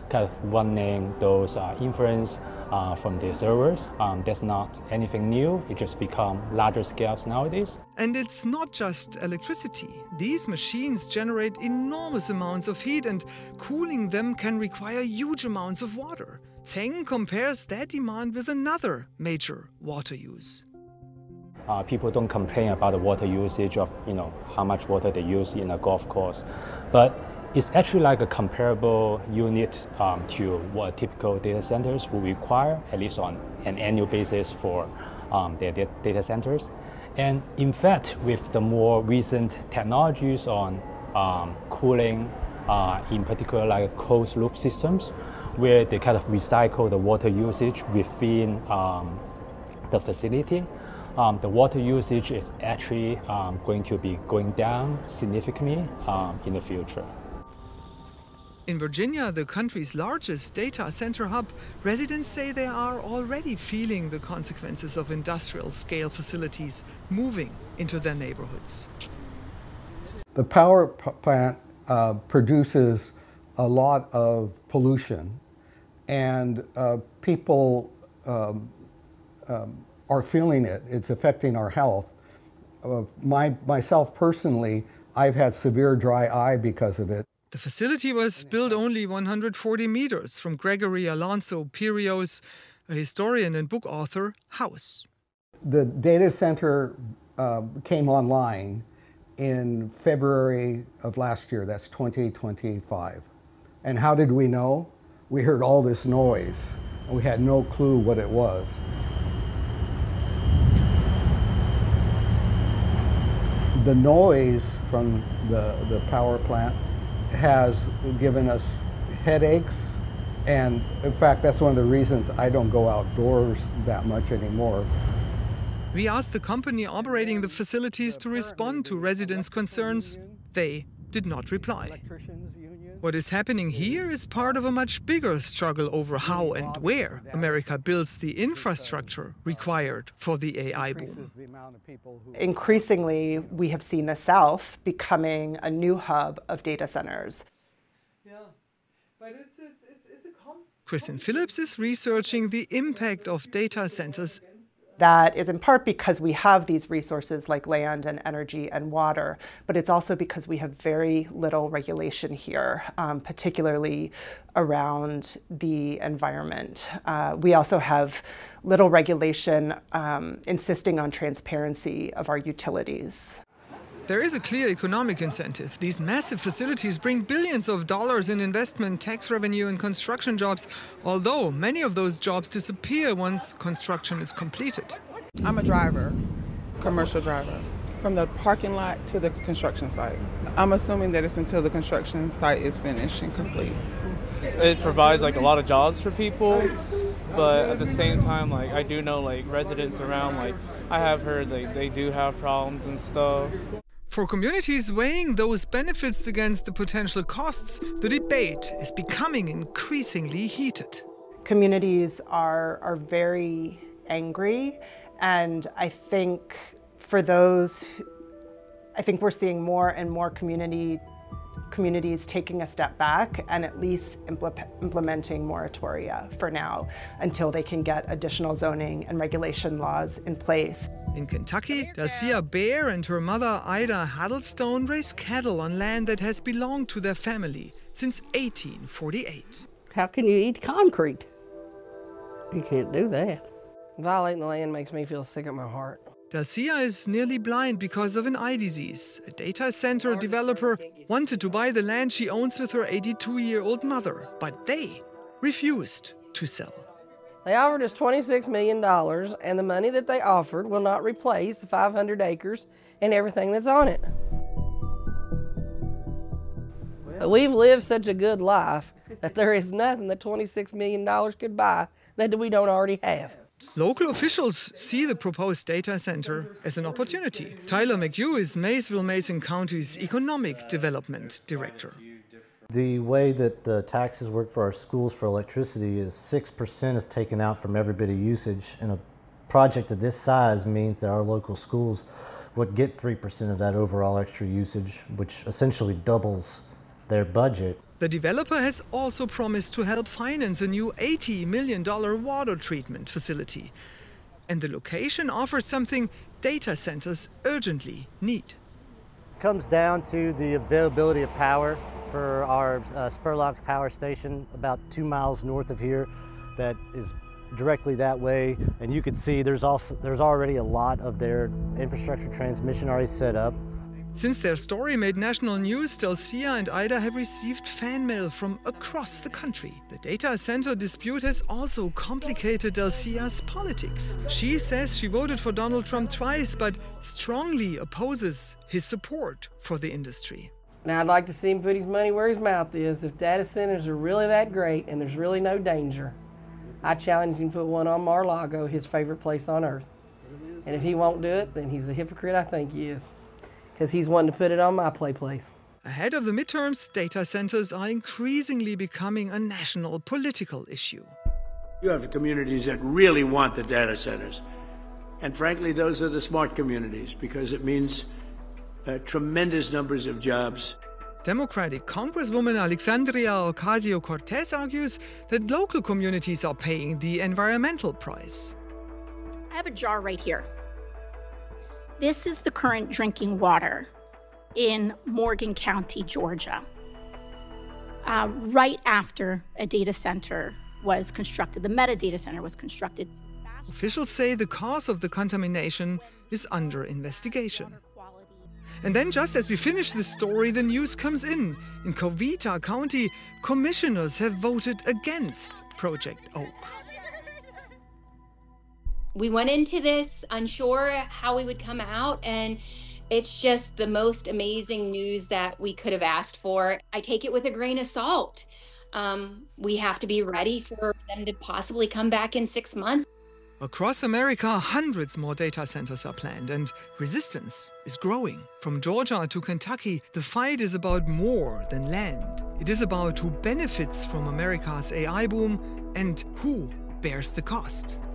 kind of running those inference from their servers. That's not anything new. It just become larger scales nowadays. And it's not just electricity. These machines generate enormous amounts of heat, and cooling them can require huge amounts of water. Zheng compares that demand with another major water use. People don't complain about the water usage of how much water they use in a golf course, but it's actually like a comparable unit to what typical data centers will require, at least on an annual basis for their data centers. And in fact, with the more recent technologies on cooling, in particular like closed loop systems, where they kind of recycle the water usage within the facility, the water usage is actually going to be going down significantly in the future. In Virginia, the country's largest data center hub, residents say they are already feeling the consequences of industrial-scale facilities moving into their neighborhoods. The power plant produces a lot of pollution, and people are feeling it. It's affecting our health. Myself personally, I've had severe dry eye because of it. The facility was built only 140 meters from Gregory Alonso Pirios, a historian and book author, house. The data center came online in February of last year, that's 2025. And how did we know? We heard all this noise. We had no clue what it was. The noise from the power plant has given us headaches, and in fact that's one of the reasons I don't go outdoors that much anymore. We asked the company operating the facilities to respond to residents' concerns. They did not reply. What is happening here is part of a much bigger struggle over how and where America builds the infrastructure required for the AI boom. Increasingly, we have seen the South becoming a new hub of data centers. Kristen Phillips is researching the impact of data centers. That is in part because we have these resources like land and energy and water, but it's also because we have very little regulation here, particularly around the environment. We also have little regulation insisting on transparency of our utilities. There is a clear economic incentive. These massive facilities bring billions of dollars in investment, tax revenue, and construction jobs, although many of those jobs disappear once construction is completed. I'm a driver, commercial driver, from the parking lot to the construction site. I'm assuming that it's until the construction site is finished and complete. It provides a lot of jobs for people, but at the same time, I do know residents around, I have heard they do have problems and stuff. For communities weighing those benefits against the potential costs, the debate is becoming increasingly heated. Communities are very angry, and I think for those, I think we're seeing more and more communities taking a step back and at least implementing moratoria for now until they can get additional zoning and regulation laws in place. In Kentucky, Dalcia Baer and her mother Ida Huddlestone raise cattle on land that has belonged to their family since 1848. How can you eat concrete? You can't do that. Violating the land makes me feel sick at my heart. Dalcia is nearly blind because of an eye disease. A data center developer wanted to buy the land she owns with her 82-year-old mother, but they refused to sell. They offered us $26 million, and the money that they offered will not replace the 500 acres and everything that's on it. We've lived such a good life that there is nothing that $26 million could buy that we don't already have. Local officials see the proposed data center as an opportunity. Tyler McHugh is Maysville-Mason County's Economic Development Director. The way that the taxes work for our schools for electricity is 6% is taken out from every bit of usage, and a project of this size means that our local schools would get 3% of that overall extra usage, which essentially doubles their budget. The developer has also promised to help finance a new $80 million water treatment facility. And the location offers something data centers urgently need. Comes down to the availability of power for our Spurlock power station about 2 miles north of here that is directly that way. And you can see there's already a lot of their infrastructure transmission already set up. Since their story made national news, Delcia and Ida have received fan mail from across the country. The data center dispute has also complicated Delcia's politics. She says she voted for Donald Trump twice, but strongly opposes his support for the industry. Now, I'd like to see him put his money where his mouth is. If data centers are really that great and there's really no danger, I challenge him to put one on Mar-a-Lago, his favorite place on earth. And if he won't do it, then he's a hypocrite, I think he is. Because he's wanting to put it on my place. Ahead of the midterms, data centers are increasingly becoming a national political issue. You have communities that really want the data centers. And frankly, those are the smart communities because it means tremendous numbers of jobs. Democratic Congresswoman Alexandria Ocasio-Cortez argues that local communities are paying the environmental price. I have a jar right here. This is the current drinking water in Morgan County, Georgia, right after a data center was constructed. The Meta data center was constructed. Officials say the cause of the contamination is under investigation. And then just as we finish this story, the news comes in. In Covita County, commissioners have voted against Project Oak. We went into this unsure how we would come out, and it's just the most amazing news that we could have asked for. I take it with a grain of salt. We have to be ready for them to possibly come back in 6 months. Across America, hundreds more data centers are planned, and resistance is growing. From Georgia to Kentucky, the fight is about more than land. It is about who benefits from America's AI boom and who bears the cost.